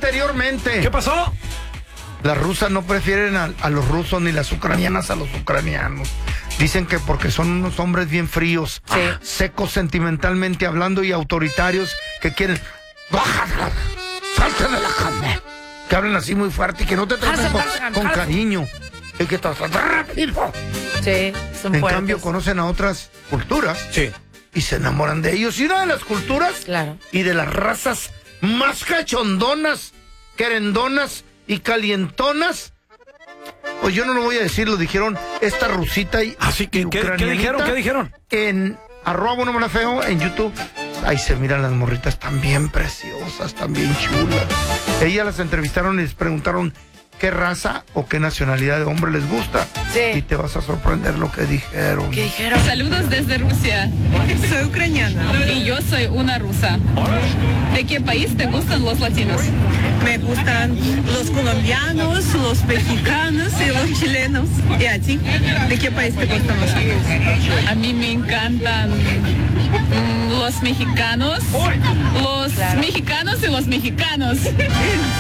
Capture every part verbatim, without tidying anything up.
anteriormente. ¿Qué pasó? Las rusas no prefieren a, a los rusos ni las ucranianas a los ucranianos. Dicen que porque son unos hombres bien fríos, sí. secos sentimentalmente hablando y autoritarios que quieren... ¡Bájate! ¡Salte de la cama! Que hablan así muy fuerte y que no te traten con, con cariño. Y que te traten rápido. Sí, son En fuertes. cambio, conocen a otras culturas. Sí. Y se enamoran de ellos. Y una de las culturas Claro. y de las razas más cachondonas, querendonas y calientonas. Pues yo no lo voy a decir, lo dijeron esta rusita y Así que, ¿qué, ¿qué dijeron? ¿Qué dijeron? En arroba bueno Mala Feo en YouTube. Ahí se miran las morritas, tan bien preciosas, tan bien chulas. Ellas las entrevistaron y les preguntaron qué raza o qué nacionalidad de hombre les gusta. Sí. Y te vas a sorprender lo que dijeron. ¿Qué dijeron? Saludos desde Rusia. Soy ucraniana. Y yo soy una rusa. ¿De qué país te gustan los latinos? Me gustan los colombianos, los mexicanos y los chilenos. ¿Y a ti? ¿De qué país te gustan los tuyos? A mí me encantan mm, los mexicanos. Los Claro. mexicanos y los mexicanos. ¿En serio?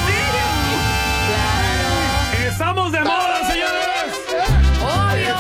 ¡Estamos de moda, señores! ¡Obvio!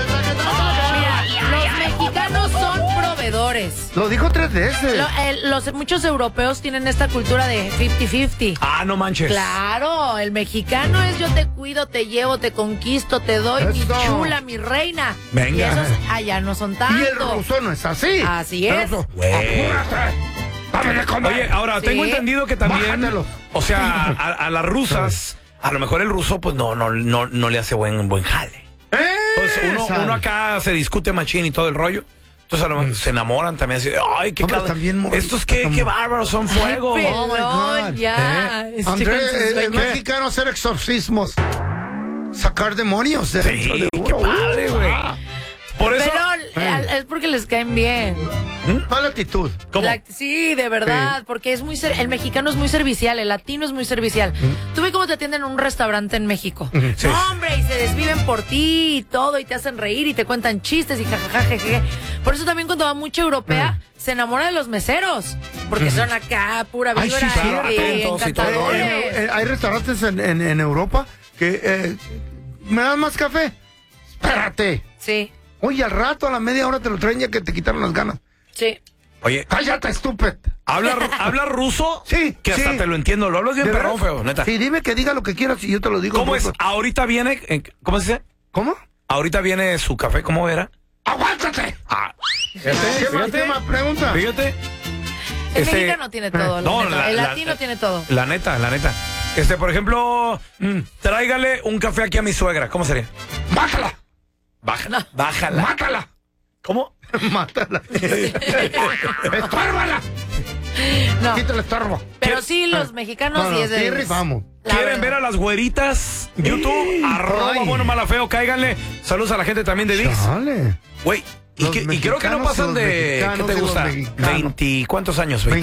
Mira, los mexicanos son proveedores. Lo dijo tres veces. Lo- el- los, muchos europeos tienen esta cultura de cincuenta cincuenta. Ah, no manches. Claro, el mexicano es yo te cuido, te llevo, te conquisto, te doy, mi Eso. chula, mi reina. Venga. Y esos allá no son tanto. Y el ruso no es así. Así El es. ruso, Güey. apúrate, dame de comer. Oye, ahora, Sí. tengo entendido que también... Bájatelo. O sea, a, a las rusas, a lo mejor el ruso, pues no, no, no, no le hace buen, buen jale. Entonces uno, Esa. uno acá se discute machín y todo el rollo. Entonces a lo mejor se enamoran también así. Ay, qué Hombre, cal- también morrito, Estos qué, como- qué bárbaros, son fuego. Ay, Oh, my perdón, God. ya. ¿Eh? Estoy André, con sus el, el sueños. mexicano hacer exorcismos. Sacar demonios de dentro Sí, de qué uno. padre, güey. Por eso... Pero eh, es porque les caen bien. Mala actitud. ¿Cómo? La- sí, de verdad, Sí. porque es muy ser- el mexicano es muy servicial, el latino es muy servicial. Tú ves cómo te atienden en un restaurante en México. Sí. No, hombre, y se desviven por ti y todo, y te hacen reír y te cuentan chistes y jajaja, jeje. Por eso también cuando va mucha europea, se enamora de los meseros, porque son acá pura Ay, sí, vibra sí, y atentos y todo el rollo. encantadores. Eh, hay restaurantes en, en- en Europa que... eh, ¿me das más café? Espérate. Sí, Oye, al rato, a la media hora te lo traen ya que te quitaron las ganas. sí. Oye, ¡Cállate, estúpido! ¿habla, ¿habla ruso? Sí, Que hasta sí. te lo entiendo. Lo hablas bien ¿De perrón, veras? feo, neta. Sí, dime que diga lo que quieras y yo te lo digo. ¿Cómo en es? ruso. Ahorita viene... eh, ¿Cómo se dice? ¿Cómo? Ahorita viene su café, ¿cómo era? ¡Aguántate! Ah, ¿Qué más, qué más? Pregunta. Fíjate. El Este, mexicano tiene todo, la no, neta. la- el la- latino tiene todo. La neta, la neta. Este, por ejemplo, mm, tráigale un café aquí a mi suegra. ¿Cómo sería? ¡Bájala! Bájala. Bájala. ¡Mátala! ¿Cómo? ¡Mátala! ¡Estórbala! No, Quítale estorbo. pero sí, los mexicanos No, sí no, es de... sí rifamos. la ¿Quieren verdad. ver a las güeritas? YouTube, arroba Ay. bueno mala feo, cáiganle. Saludos a la gente también de Dix. Dale. Güey, y, Los que- y creo que no mexicanos y pasan los de... ¿Qué mexicanos te y los gusta? mexicanos. ¿veinte? ¿Cuántos años?